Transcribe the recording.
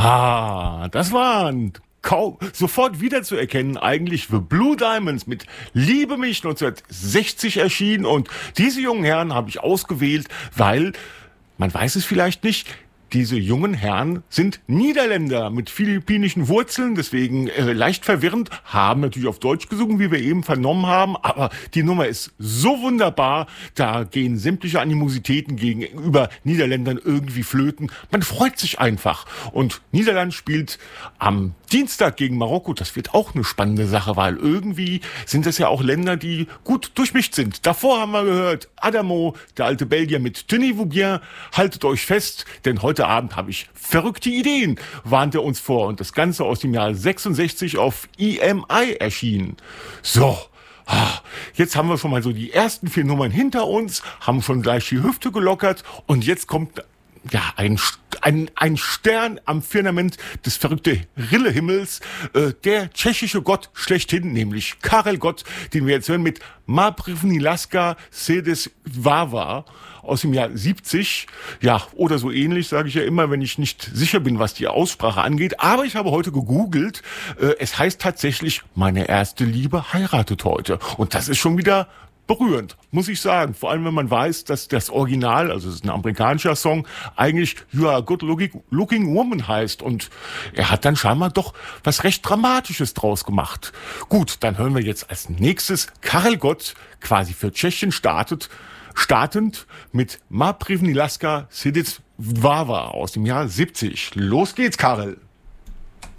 Das waren kaum sofort wiederzuerkennen eigentlich The Blue Diamonds mit Liebe mich 1960 erschienen, und diese jungen Herren habe ich ausgewählt, weil man weiß es vielleicht nicht. Diese jungen Herren sind Niederländer mit philippinischen Wurzeln, deswegen leicht verwirrend, haben natürlich auf Deutsch gesungen, wie wir eben vernommen haben, aber die Nummer ist so wunderbar, da gehen sämtliche Animositäten gegenüber Niederländern irgendwie flöten. Man freut sich einfach. Und Niederland spielt am Dienstag gegen Marokko. Das wird auch eine spannende Sache, weil irgendwie sind das ja auch Länder, die gut durchmischt sind. Davor haben wir gehört, Adamo, der alte Belgier mit Tenez-vous bien, haltet euch fest, denn heute Abend habe ich verrückte Ideen, warnt er uns vor. Und das Ganze aus dem Jahr 66 auf EMI erschienen. So, jetzt haben wir schon mal so die ersten 4 Nummern hinter uns, haben schon gleich die Hüfte gelockert, und jetzt kommt ein Stern am Firmament des verrückten Rillehimmels, der tschechische Gott schlechthin, nämlich Karel Gott, den wir jetzt hören mit Ma první láska sedes Vava aus dem Jahr 70, ja, oder so ähnlich, sage ich ja immer, wenn ich nicht sicher bin, was die Aussprache angeht. Aber ich habe heute gegoogelt, es heißt tatsächlich, meine erste Liebe heiratet heute. Und das ist schon wieder berührend, muss ich sagen. Vor allem, wenn man weiß, dass das Original, also es ist ein amerikanischer Song, eigentlich You Are a Good Looking Woman heißt. Und er hat dann scheinbar doch was recht Dramatisches draus gemacht. Gut, dann hören wir jetzt als nächstes Karel Gott, quasi für Tschechien startend mit Ma první láska sedes Vava aus dem Jahr 70. Los geht's, Karel.